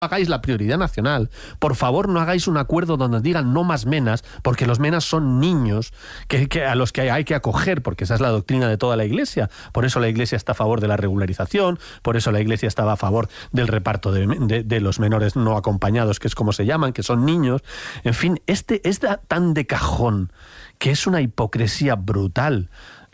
hagáis la prioridad nacional, por favor no hagáis un acuerdo donde digan no más menas, porque los menas son niños a los que hay que acoger, porque esa es la doctrina de toda la Iglesia. Por eso la Iglesia está a favor de la regularización, por eso la Iglesia estaba a favor del reparto de los menores no acompañados, que es como se llaman, que son niños. En fin, es tan de cajón que es una hipocresía brutal.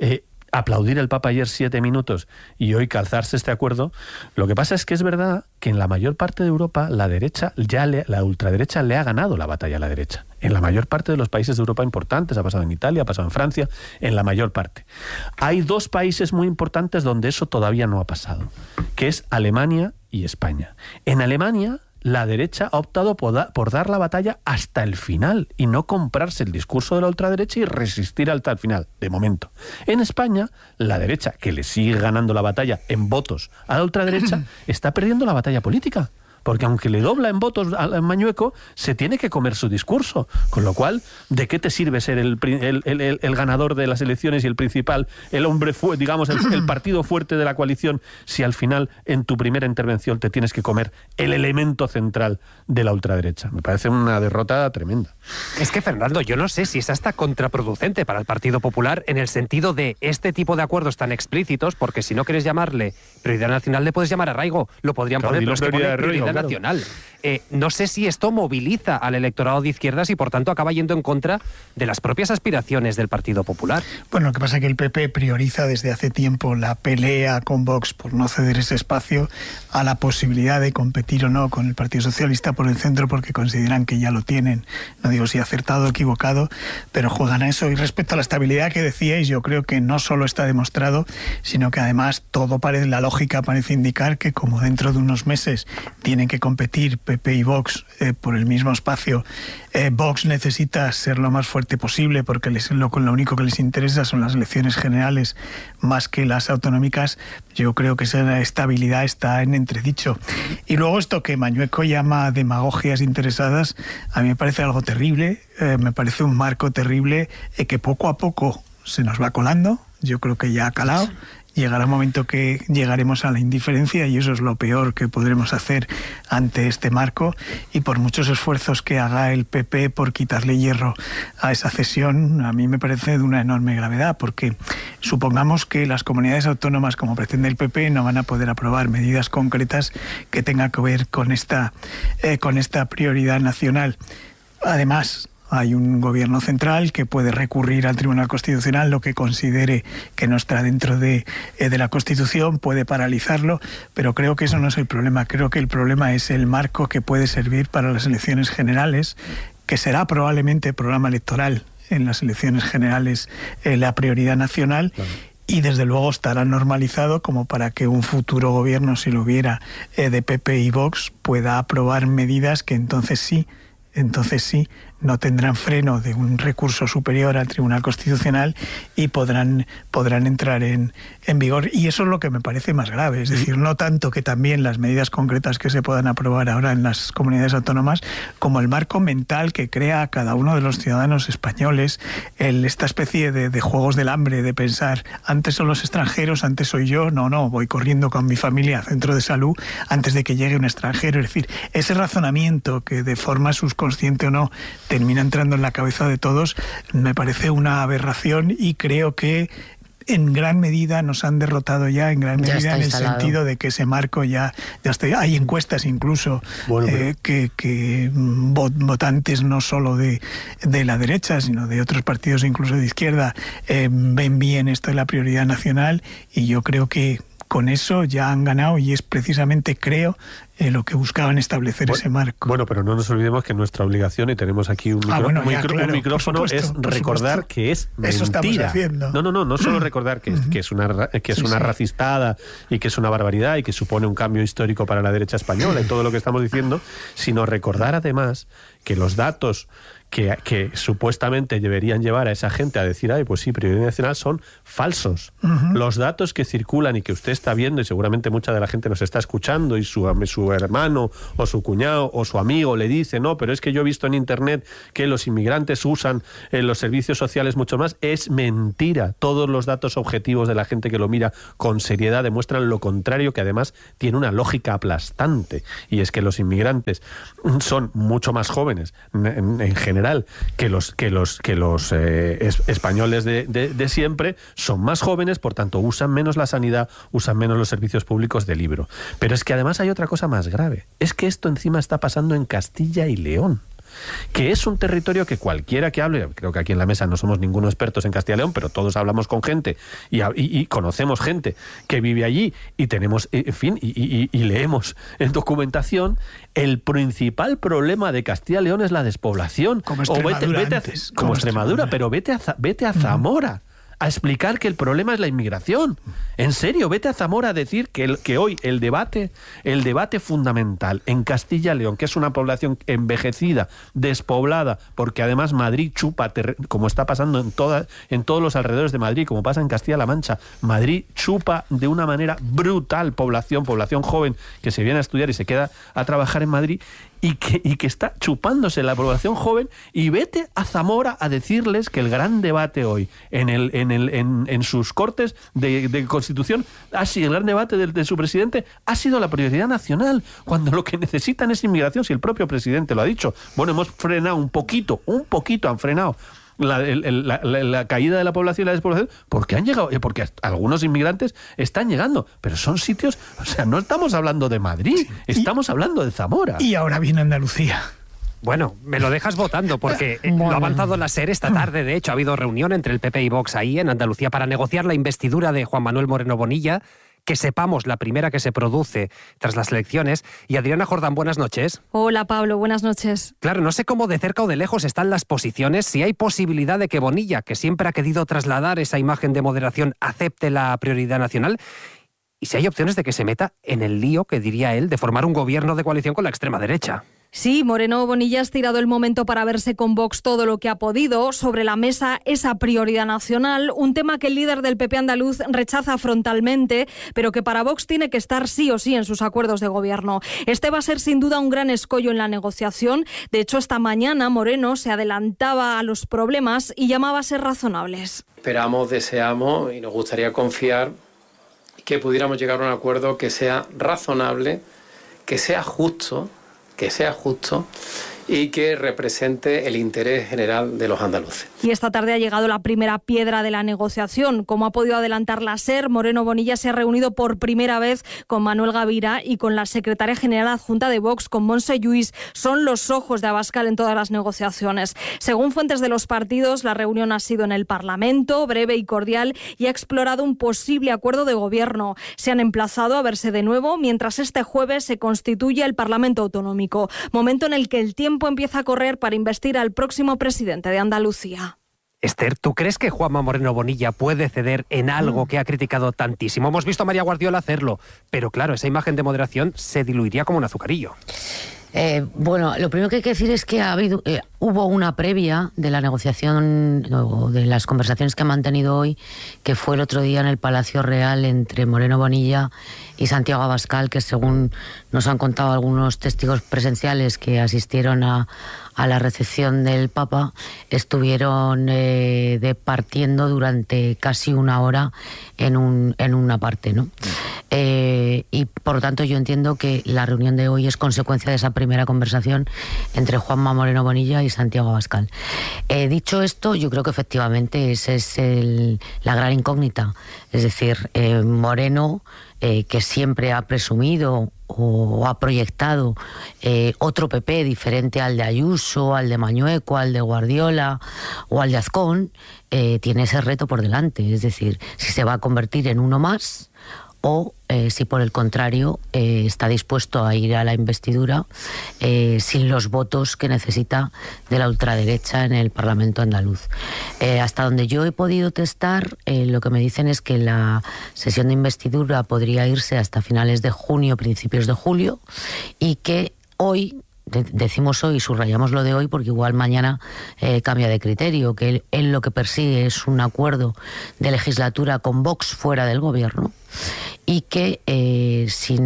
Aplaudir al Papa ayer 7 minutos y hoy calzarse este acuerdo. Lo que pasa es que es verdad que en la mayor parte de Europa la ultraderecha le ha ganado la batalla a la derecha. En la mayor parte de los países de Europa importantes, ha pasado en Italia, ha pasado en Francia, en la mayor parte. Hay 2 países muy importantes donde eso todavía no ha pasado, que es Alemania y España. En Alemania la derecha ha optado por dar la batalla hasta el final y no comprarse el discurso de la ultraderecha y resistir hasta el final, de momento. En España, la derecha, que le sigue ganando la batalla en votos a la ultraderecha, está perdiendo la batalla política. Porque aunque le dobla en votos a Mañueco, se tiene que comer su discurso. Con lo cual, ¿de qué te sirve ser el ganador de las elecciones y el principal, el hombre, digamos, el partido fuerte de la coalición, si al final, en tu primera intervención, te tienes que comer el elemento central de la ultraderecha? Me parece una derrota tremenda. Es que, Fernando, yo no sé si es hasta contraproducente para el Partido Popular en el sentido de este tipo de acuerdos tan explícitos, porque si no quieres llamarle prioridad nacional, le puedes llamar arraigo. Lo podrían poner, pero es que pone prioridad nacional. No sé si esto moviliza al electorado de izquierdas y por tanto acaba yendo en contra de las propias aspiraciones del Partido Popular. Bueno, lo que pasa es que el PP prioriza desde hace tiempo la pelea con Vox por no ceder ese espacio a la posibilidad de competir o no con el Partido Socialista por el centro, porque consideran que ya lo tienen. No digo si acertado o equivocado, pero juegan a eso. Y respecto a la estabilidad que decíais, yo creo que no solo está demostrado, sino que además la lógica parece indicar que como dentro de unos meses tienen que competir PP y Vox por el mismo espacio, Vox necesita ser lo más fuerte posible porque lo único que les interesa son las elecciones generales más que las autonómicas. Yo creo que esa estabilidad está en entredicho. Y luego esto que Mañueco llama demagogias interesadas, a mí me parece algo terrible, me parece un marco terrible que poco a poco se nos va colando. Yo creo que ya ha calado. Llegará un momento que llegaremos a la indiferencia y eso es lo peor que podremos hacer ante este marco, y por muchos esfuerzos que haga el PP por quitarle hierro a esa cesión, a mí me parece de una enorme gravedad, porque supongamos que las comunidades autónomas, como pretende el PP, no van a poder aprobar medidas concretas que tengan que ver con esta prioridad nacional. Además, hay un gobierno central que puede recurrir al Tribunal Constitucional lo que considere que no está dentro de la Constitución, puede paralizarlo, pero creo que eso no es el problema. Creo que el problema es el marco que puede servir para las elecciones generales, que será probablemente programa electoral en las elecciones generales la prioridad nacional. Claro. Y desde luego estará normalizado como para que un futuro gobierno, si lo hubiera, de PP y Vox, pueda aprobar medidas que entonces sí, no tendrán freno de un recurso superior al Tribunal Constitucional y podrán entrar en vigor. Y eso es lo que me parece más grave. Es decir, no tanto que también las medidas concretas que se puedan aprobar ahora en las comunidades autónomas, como el marco mental que crea a cada uno de los ciudadanos españoles, esta especie de juegos del hambre, de pensar, antes son los extranjeros, antes soy yo, no, voy corriendo con mi familia al centro de salud antes de que llegue un extranjero. Es decir, ese razonamiento que de forma subconsciente o no termina entrando en la cabeza de todos, me parece una aberración, y creo que en gran medida nos han derrotado ya, en gran medida en el sentido de que ese marco ya está. Hay encuestas incluso que votantes no solo de la derecha, sino de otros partidos incluso de izquierda, ven bien esto de la prioridad nacional, y yo creo que con eso ya han ganado, y es precisamente, creo, lo que buscaban establecer ese marco. Bueno, pero no nos olvidemos que nuestra obligación, y tenemos aquí un micrófono, es recordar que es mentira. Eso estamos haciendo. No solo recordar que es una racistada y que es una barbaridad y que supone un cambio histórico para la derecha española y todo lo que estamos diciendo, sino recordar además que los datos que supuestamente deberían llevar a esa gente a decir, pues sí, prioridad nacional, son falsos. Los datos que circulan y que usted está viendo, y seguramente mucha de la gente nos está escuchando, y su su hermano o su cuñado o su amigo le dice, no, pero es que yo he visto en internet que los inmigrantes usan los servicios sociales mucho más, es mentira. Todos los datos objetivos de la gente que lo mira con seriedad demuestran lo contrario, que además tiene una lógica aplastante, y es que los inmigrantes son mucho más jóvenes en general que los españoles de siempre, son más jóvenes, por tanto usan menos la sanidad, usan menos los servicios públicos de libro. Pero es que además hay otra cosa más grave, es que esto encima está pasando en Castilla y León, que es un territorio que cualquiera que hable, creo que aquí en la mesa no somos ninguno expertos en Castilla y León, pero todos hablamos con gente y conocemos gente que vive allí y tenemos, en fin, y leemos en documentación. El principal problema de Castilla y León es la despoblación. Como Extremadura, como Extremadura, pero vete a Zamora a explicar que el problema es la inmigración. En serio, vete a Zamora a decir que hoy el debate fundamental en Castilla y León, que es una población envejecida, despoblada, porque además Madrid chupa, como está pasando en todos los alrededores de Madrid, como pasa en Castilla-La Mancha, Madrid chupa de una manera brutal población joven que se viene a estudiar y se queda a trabajar en Madrid, y que está chupándose la población joven, y vete a Zamora a decirles que el gran debate hoy en sus cortes de Constitución ha sido el gran debate de su presidente, ha sido la prioridad nacional, cuando lo que necesitan es inmigración, si el propio presidente lo ha dicho. Bueno, hemos frenado un poquito han frenado la caída de la población y la despoblación, porque algunos inmigrantes están llegando, pero son sitios, o sea, no estamos hablando de Madrid, estamos hablando de Zamora. Y ahora viene Andalucía. Bueno, me lo dejas votando porque lo ha avanzado la SER esta tarde. De hecho, ha habido reunión entre el PP y Vox ahí en Andalucía para negociar la investidura de Juan Manuel Moreno Bonilla, que sepamos la primera que se produce tras las elecciones. Y Adriana Jordán, buenas noches. Hola Pablo, buenas noches. Claro, no sé cómo de cerca o de lejos están las posiciones, si hay posibilidad de que Bonilla, que siempre ha querido trasladar esa imagen de moderación, acepte la prioridad nacional, y si hay opciones de que se meta en el lío, que diría él, de formar un gobierno de coalición con la extrema derecha. Sí, Moreno Bonilla ha estirado el momento para verse con Vox todo lo que ha podido. Sobre la mesa esa prioridad nacional, un tema que el líder del PP andaluz rechaza frontalmente, pero que para Vox tiene que estar sí o sí en sus acuerdos de gobierno. Este va a ser sin duda un gran escollo en la negociación. De hecho, esta mañana Moreno se adelantaba a los problemas y llamaba a ser razonables. Esperamos, deseamos y nos gustaría confiar que pudiéramos llegar a un acuerdo que sea razonable, que sea justo y que represente el interés general de los andaluces. Y esta tarde ha llegado la primera piedra de la negociación. Como ha podido adelantar la SER, Moreno Bonilla se ha reunido por primera vez con Manuel Gavira y con la secretaria general adjunta de Vox, con Montse Lluís. Son los ojos de Abascal en todas las negociaciones. Según fuentes de los partidos, la reunión ha sido en el Parlamento, breve y cordial, y ha explorado un posible acuerdo de gobierno. Se han emplazado a verse de nuevo mientras este jueves se constituye el Parlamento Autonómico, momento en el que el tiempo empieza a correr para investir al próximo presidente de Andalucía. Esther, ¿tú crees que Juanma Moreno Bonilla puede ceder en algo que ha criticado tantísimo? Hemos visto a María Guardiola hacerlo, pero claro, esa imagen de moderación se diluiría como un azucarillo. Bueno, lo primero que hay que decir es que hubo una previa de la negociación o de las conversaciones que han mantenido hoy, que fue el otro día en el Palacio Real entre Moreno Bonilla y Santiago Abascal, que según nos han contado algunos testigos presenciales que asistieron a la recepción del Papa, estuvieron departiendo durante casi una hora en una parte, ¿no? Y por lo tanto yo entiendo que la reunión de hoy es consecuencia de esa primera conversación entre Juanma Moreno Bonilla y Santiago Abascal. Dicho esto, yo creo que efectivamente esa es la gran incógnita. Es decir, Moreno, que siempre ha presumido o ha proyectado otro PP diferente al de Ayuso, al de Mañueco, al de Guardiola o al de Azcón, tiene ese reto por delante. Es decir, si se va a convertir en uno más o si por el contrario está dispuesto a ir a la investidura sin los votos que necesita de la ultraderecha en el Parlamento andaluz. Hasta donde yo he podido testar, lo que me dicen es que la sesión de investidura podría irse hasta finales de junio, principios de julio, y que hoy decimos hoy, subrayamos lo de hoy, porque igual mañana cambia de criterio, que él lo que persigue es un acuerdo de legislatura con Vox fuera del gobierno, y que si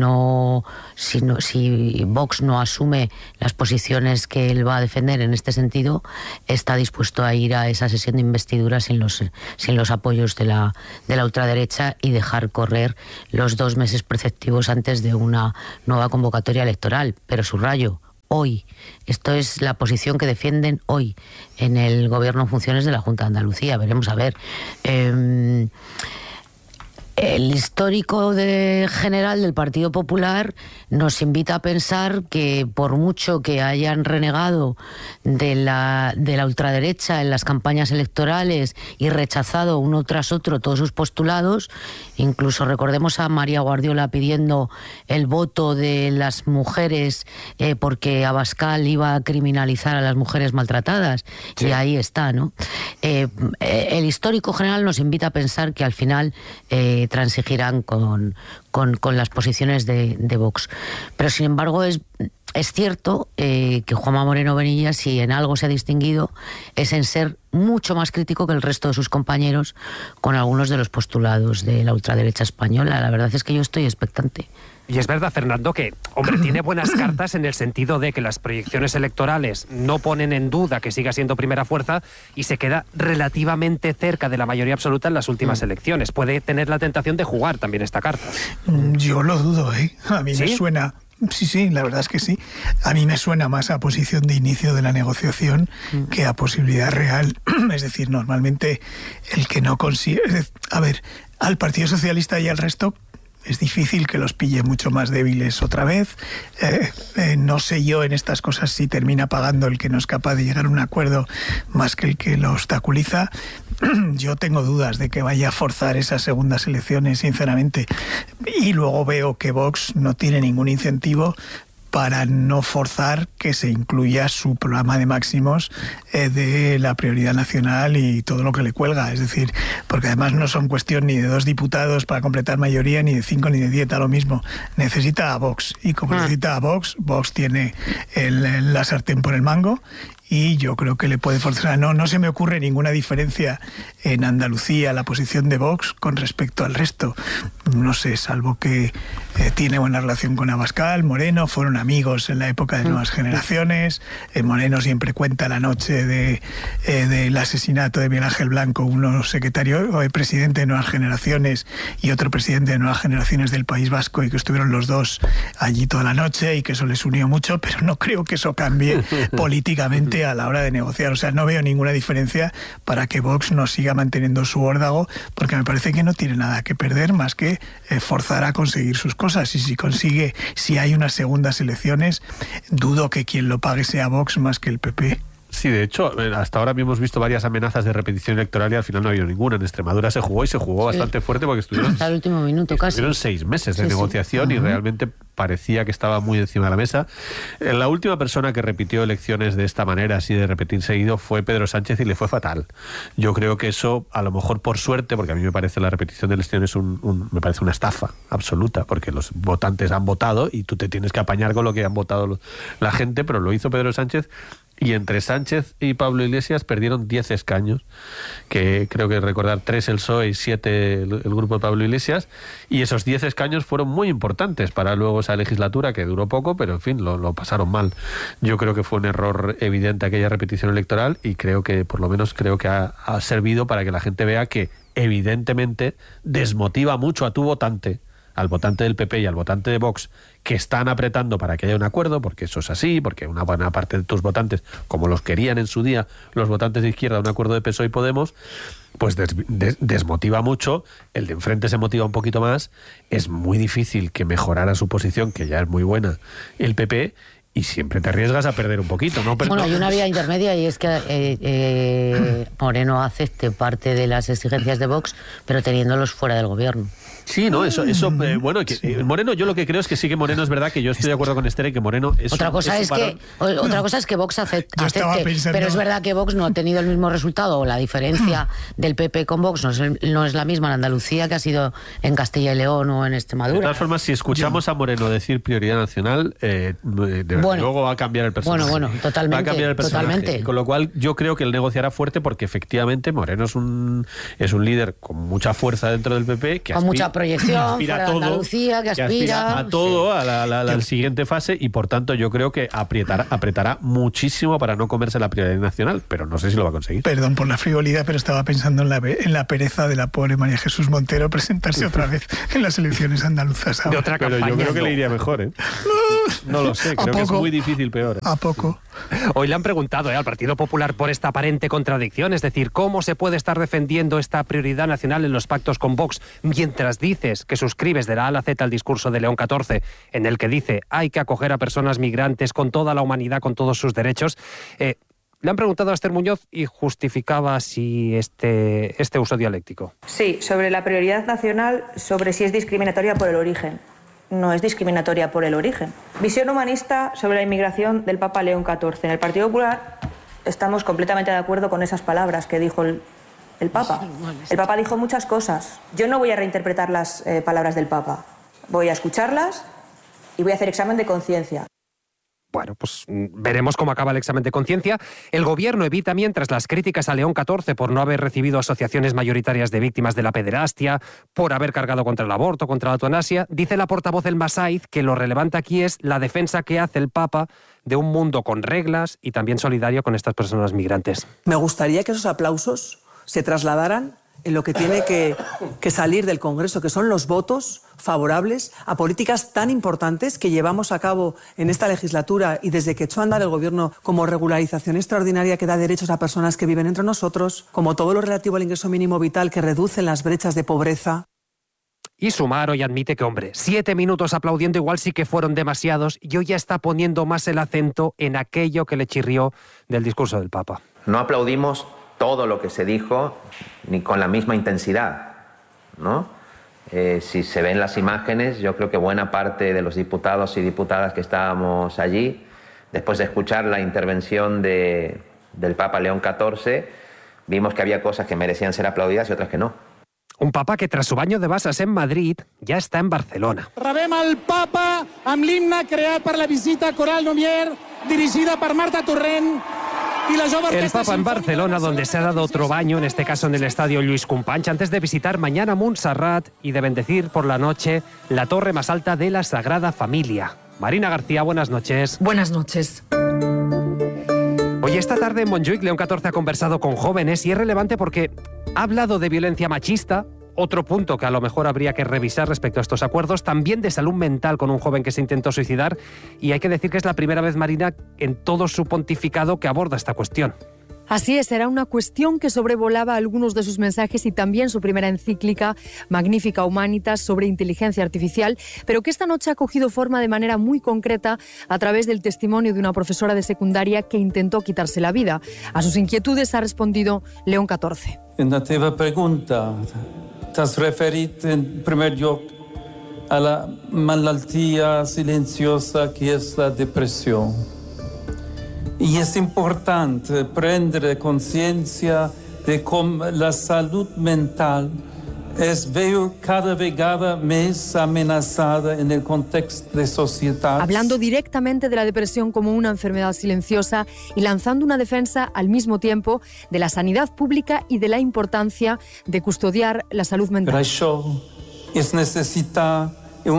Vox no asume las posiciones que él va a defender en este sentido, está dispuesto a ir a esa sesión de investidura sin los apoyos de la ultraderecha y dejar correr los 2 meses preceptivos antes de una nueva convocatoria electoral. Pero subrayo, hoy. Esto es la posición que defienden hoy en el gobierno en funciones de la Junta de Andalucía. Veremos a ver. El histórico general del Partido Popular nos invita a pensar que por mucho que hayan renegado de la ultraderecha en las campañas electorales y rechazado uno tras otro todos sus postulados, incluso recordemos a María Guardiola pidiendo el voto de las mujeres porque Abascal iba a criminalizar a las mujeres maltratadas, sí. Y ahí está, ¿no? El histórico general nos invita a pensar que al final transigirán con las posiciones de Vox. Pero sin embargo es cierto que Juanma Moreno Bonilla, si en algo se ha distinguido, es en ser mucho más crítico que el resto de sus compañeros con algunos de los postulados de la ultraderecha española. La verdad es que yo estoy expectante. Y es verdad, Fernando, que, hombre, tiene buenas cartas en el sentido de que las proyecciones electorales no ponen en duda que siga siendo primera fuerza y se queda relativamente cerca de la mayoría absoluta en las últimas elecciones. Puede tener la tentación de jugar también esta carta. Yo lo dudo, ¿eh? A mí ¿Sí? me suena... Sí, la verdad es que sí. A mí me suena más a posición de inicio de la negociación que a posibilidad real. Es decir, normalmente el que no consigue... A ver, al Partido Socialista y al resto... es difícil que los pille mucho más débiles otra vez. No sé yo en estas cosas si termina pagando el que no es capaz de llegar a un acuerdo más que el que lo obstaculiza. Yo tengo dudas de que vaya a forzar esas segundas elecciones, sinceramente. Y luego veo que Vox no tiene ningún incentivo para no forzar que se incluya su programa de máximos de la prioridad nacional y todo lo que le cuelga. Es decir, porque además no son cuestión ni de 2 diputados para completar mayoría, ni de 5 ni de 10, da lo mismo. Necesita a Vox. Y como necesita a Vox, Vox tiene la sartén por el mango. Y yo creo que le puede forzar. No se me ocurre ninguna diferencia en Andalucía la posición de Vox con respecto al resto. No sé, salvo que tiene buena relación con Abascal. Moreno, fueron amigos en la época de Nuevas Generaciones. Moreno siempre cuenta la noche del asesinato de Miguel Ángel Blanco, uno presidente de Nuevas Generaciones y otro presidente de Nuevas Generaciones del País Vasco, y que estuvieron los dos allí toda la noche y que eso les unió mucho, pero no creo que eso cambie políticamente a la hora de negociar. O sea, no veo ninguna diferencia para que Vox no siga manteniendo su órdago, porque me parece que no tiene nada que perder más que forzar a conseguir sus cosas. Y si hay unas segundas elecciones, dudo que quien lo pague sea Vox más que el PP. Sí, de hecho, hasta ahora hemos visto varias amenazas de repetición electoral y al final no ha habido ninguna. En Extremadura se jugó y se jugó bastante fuerte porque estuvieron hasta el último minuto casi. Estuvieron 6 meses de negociación y realmente parecía que estaba muy encima de la mesa. La última persona que repitió elecciones de esta manera, así de repetir seguido, fue Pedro Sánchez y le fue fatal. Yo creo que eso, a lo mejor por suerte, porque a mí me parece la repetición de elecciones me parece una estafa absoluta, porque los votantes han votado y tú te tienes que apañar con lo que han votado la gente, pero lo hizo Pedro Sánchez. Y entre Sánchez y Pablo Iglesias perdieron 10 escaños, que creo que recordar 3 el PSOE y 7 el grupo de Pablo Iglesias, y esos 10 escaños fueron muy importantes para luego esa legislatura, que duró poco, pero en fin, lo pasaron mal. Yo creo que fue un error evidente aquella repetición electoral y creo que, por lo menos, ha servido para que la gente vea que evidentemente desmotiva mucho a tu votante, al votante del PP y al votante de Vox, que están apretando para que haya un acuerdo, porque eso es así, porque una buena parte de tus votantes, como los querían en su día los votantes de izquierda, un acuerdo de PSOE y Podemos, pues desmotiva mucho, el de enfrente se motiva un poquito más, es muy difícil que mejorara su posición, que ya es muy buena, el PP, y siempre te arriesgas a perder un poquito, ¿no? Bueno, hay una vía intermedia y es que Moreno acepte parte de las exigencias de Vox, pero teniéndolos fuera del gobierno. Sí, no, eso bueno, Moreno, yo lo que creo es que sí que Moreno es verdad que yo estoy de acuerdo con Esther en que Moreno es otra cosa es que Vox acepte, pero es verdad que Vox no ha tenido el mismo resultado, o la diferencia del PP con Vox no es la misma en Andalucía que ha sido en Castilla y León o en Extremadura. De todas formas, si escuchamos a Moreno decir prioridad nacional, luego va a cambiar el personaje. Bueno, totalmente. Va a cambiar el personaje. Totalmente. Con lo cual, yo creo que él negociará fuerte porque efectivamente Moreno es un líder con mucha fuerza dentro del PP que con mucha proyección, aspira fuera a todo, de Andalucía, que aspira a todo, a la siguiente fase, y por tanto yo creo que apretará muchísimo para no comerse la prioridad nacional, pero no sé si lo va a conseguir. Perdón por la frivolidad, pero estaba pensando en la pereza de la pobre María Jesús Montero presentarse otra vez en las elecciones andaluzas. De otra campaña, pero yo creo que le iría mejor, ¿eh? No lo sé, creo que es muy difícil peor. ¿A poco? Hoy le han preguntado al Partido Popular por esta aparente contradicción, es decir, ¿cómo se puede estar defendiendo esta prioridad nacional en los pactos con Vox mientras dices que suscribes de la A a la Z al discurso de León XIV, en el que dice hay que acoger a personas migrantes con toda la humanidad, con todos sus derechos? Le han preguntado a Esther Muñoz y justificaba así este uso dialéctico. Sí, sobre la prioridad nacional, sobre si es discriminatoria por el origen. No es discriminatoria por el origen. Visión humanista sobre la inmigración del Papa León XIV. En el Partido Popular estamos completamente de acuerdo con esas palabras que dijo el Papa. El Papa dijo muchas cosas. Yo no voy a reinterpretar las palabras del Papa. Voy a escucharlas y voy a hacer examen de conciencia. Bueno, pues veremos cómo acaba el examen de conciencia. El gobierno evita mientras las críticas a León XIV por no haber recibido asociaciones mayoritarias de víctimas de la pederastia, por haber cargado contra el aborto, contra la eutanasia. Dice la portavoz del Masaiz que lo relevante aquí es la defensa que hace el Papa de un mundo con reglas y también solidario con estas personas migrantes. Me gustaría que esos aplausos se trasladaran en lo que tiene que salir del Congreso, que son los votos favorables a políticas tan importantes que llevamos a cabo en esta legislatura y desde que echó a andar el Gobierno, como regularización extraordinaria que da derechos a personas que viven entre nosotros, como todo lo relativo al ingreso mínimo vital que reduce las brechas de pobreza. Y Sumar hoy admite que, 7 minutos aplaudiendo igual sí que fueron demasiados, y hoy ya está poniendo más el acento en aquello que le chirrió del discurso del Papa. No aplaudimos todo lo que se dijo, ni con la misma intensidad, ¿no? Si se ven las imágenes, yo creo que buena parte de los diputados y diputadas que estábamos allí, después de escuchar la intervención del Papa León XIV, vimos que había cosas que merecían ser aplaudidas y otras que no. Un Papa que tras su baño de basas en Madrid ya está en Barcelona. Rebem el Papa amb l'himne creat per la visita Coral Nomier, dirigida per Marta Torrent. El Papa en Barcelona, donde se ha dado otro baño, en este caso en el estadio Lluís Companys, antes de visitar mañana Montserrat y de bendecir por la noche la torre más alta de la Sagrada Familia. Marina García, buenas noches. Buenas noches. Hoy esta tarde en Montjuïc, León XIV ha conversado con jóvenes y es relevante porque ha hablado de violencia machista, otro punto que a lo mejor habría que revisar respecto a estos acuerdos, también de salud mental con un joven que se intentó suicidar, y hay que decir que es la primera vez, Marina, en todo su pontificado que aborda esta cuestión. Así es, era una cuestión que sobrevolaba algunos de sus mensajes y también su primera encíclica, Magnificat Humanitas, sobre inteligencia artificial, pero que esta noche ha cogido forma de manera muy concreta a través del testimonio de una profesora de secundaria que intentó quitarse la vida. A sus inquietudes ha respondido León XIV. En la teva pregunta t'has referit en primer lloc a la malaltia silenciosa que es la depresión. Y es importante prendre conciencia de cómo la salud mental es cada vegada más amenazada en el contexto de sociedad. Hablando directamente de la depresión como una enfermedad silenciosa y lanzando una defensa al mismo tiempo de la sanidad pública y de la importancia de custodiar la salud mental. Per això necessita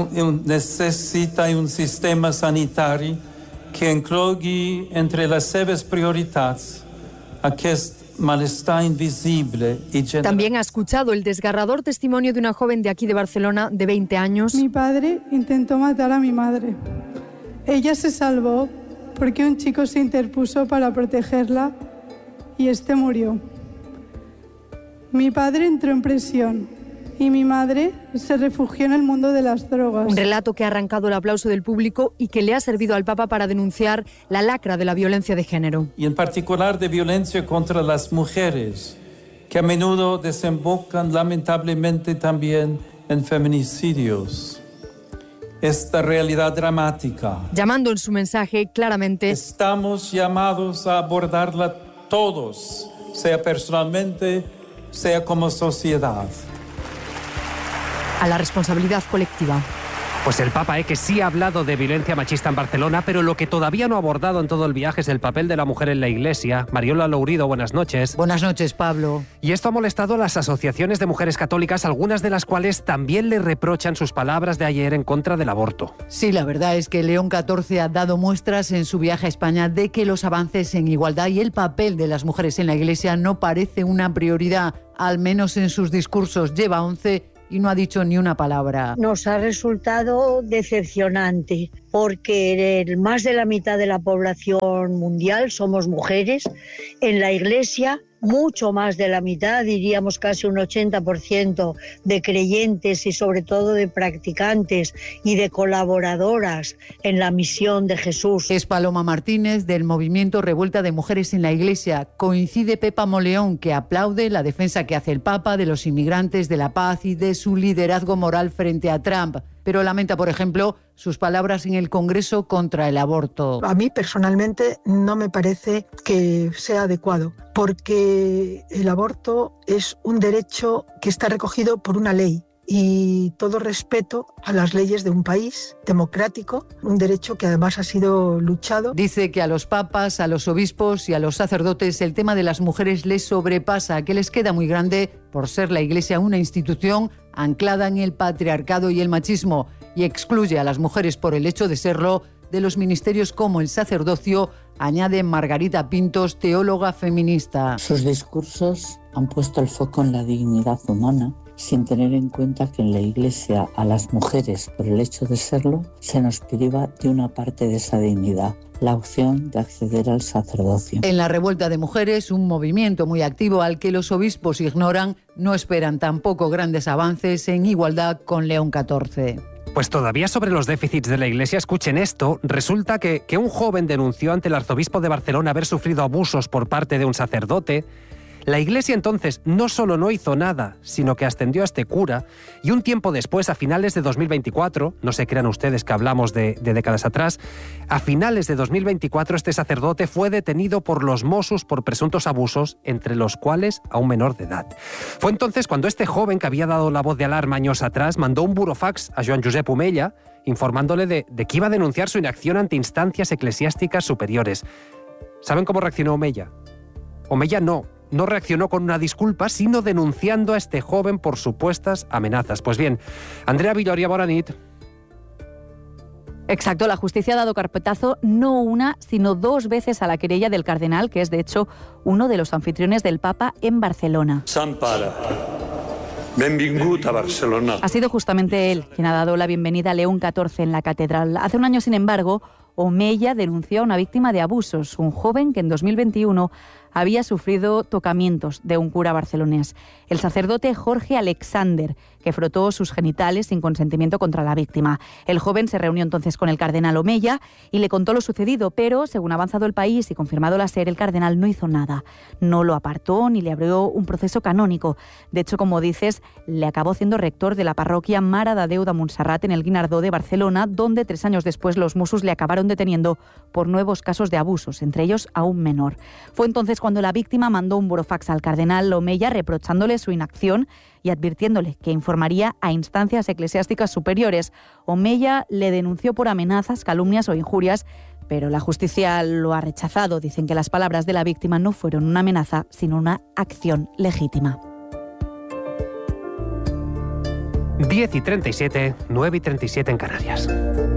un sistema sanitari que inclogui entre les seves prioritats aquest malestar invisible y general. También ha escuchado el desgarrador testimonio de una joven de aquí de Barcelona de 20 años. Mi padre intentó matar a mi madre. Ella se salvó porque un chico se interpuso para protegerla y este murió. Mi padre entró en prisión y mi madre se refugió en el mundo de las drogas. Un relato que ha arrancado el aplauso del público y que le ha servido al Papa para denunciar la lacra de la violencia de género. Y en particular de violencia contra las mujeres, que a menudo desembocan lamentablemente también en feminicidios. Esta realidad dramática. Llamando en su mensaje claramente: estamos llamados a abordarla todos, sea personalmente, sea como sociedad. A la responsabilidad colectiva. Pues el Papa, que sí ha hablado de violencia machista en Barcelona, pero lo que todavía no ha abordado en todo el viaje es el papel de la mujer en la Iglesia. Mariola Lourido, buenas noches. Buenas noches, Pablo. Y esto ha molestado a las asociaciones de mujeres católicas, algunas de las cuales también le reprochan sus palabras de ayer en contra del aborto. Sí, la verdad es que León XIV ha dado muestras en su viaje a España de que los avances en igualdad y el papel de las mujeres en la Iglesia no parece una prioridad, al menos en sus discursos. Lleva 11 y no ha dicho ni una palabra. Nos ha resultado decepcionante porque más de la mitad de la población mundial somos mujeres. En la Iglesia, mucho más de la mitad, diríamos casi un 80% de creyentes y sobre todo de practicantes y de colaboradoras en la misión de Jesús. Es Paloma Martínez, del movimiento Revuelta de Mujeres en la Iglesia. Coincide Pepa Moleón, que aplaude la defensa que hace el Papa de los inmigrantes, de la paz y de su liderazgo moral frente a Trump. Pero lamenta, por ejemplo, sus palabras en el Congreso contra el aborto. A mí personalmente no me parece que sea adecuado, porque el aborto es un derecho que está recogido por una ley y todo respeto a las leyes de un país democrático, un derecho que además ha sido luchado. Dice que a los papas, a los obispos y a los sacerdotes el tema de las mujeres les sobrepasa, que les queda muy grande por ser la Iglesia una institución anclada en el patriarcado y el machismo, y excluye a las mujeres por el hecho de serlo de los ministerios como el sacerdocio, añade Margarita Pintos, teóloga feminista. Sus discursos han puesto el foco en la dignidad humana, sin tener en cuenta que en la Iglesia a las mujeres, por el hecho de serlo, se nos priva de una parte de esa dignidad, la opción de acceder al sacerdocio. En la Revuelta de Mujeres, un movimiento muy activo al que los obispos ignoran, no esperan tampoco grandes avances en igualdad con León XIV. Pues todavía sobre los déficits de la Iglesia, escuchen esto, resulta que un joven denunció ante el arzobispo de Barcelona haber sufrido abusos por parte de un sacerdote. La Iglesia entonces no solo no hizo nada, sino que ascendió a este cura, y un tiempo después, a finales de 2024, no se crean ustedes que hablamos de décadas atrás, a finales de 2024 este sacerdote fue detenido por los Mossos por presuntos abusos, entre los cuales a un menor de edad. Fue entonces cuando este joven, que había dado la voz de alarma años atrás, mandó un burofax a Joan Josep Omella, informándole de que iba a denunciar su inacción ante instancias eclesiásticas superiores. ¿Saben cómo reaccionó Omella? Omella no reaccionó con una disculpa, sino denunciando a este joven por supuestas amenazas. Pues bien, Andrea Villoria, bona nit. Exacto, la justicia ha dado carpetazo no una, sino 2 veces a la querella del cardenal, que es de hecho uno de los anfitriones del Papa en Barcelona. Sant Pare, benvingut a Barcelona. Ha sido justamente él quien ha dado la bienvenida a León XIV en la catedral. Hace un año, sin embargo, Omella denunció a una víctima de abusos, un joven que en 2021 había sufrido tocamientos de un cura barcelonés, el sacerdote Jorge Alexander, que frotó sus genitales sin consentimiento contra la víctima. El joven se reunió entonces con el cardenal Omella y le contó lo sucedido, pero según ha avanzado el país y confirmado la SER, el cardenal no hizo nada. No lo apartó ni le abrió un proceso canónico. De hecho, como dices, le acabó siendo rector de la parroquia Mare de Déu de Montserrat en el Guinardó de Barcelona, donde 3 años después los Mossos le acabaron deteniendo por nuevos casos de abusos, entre ellos a un menor. Fue entonces cuando la víctima mandó un burofax al cardenal Omella reprochándole su inacción y advirtiéndole que informaría a instancias eclesiásticas superiores. Omella le denunció por amenazas, calumnias o injurias, pero la justicia lo ha rechazado. Dicen que las palabras de la víctima no fueron una amenaza, sino una acción legítima. 10:37, 9:37 en Canarias.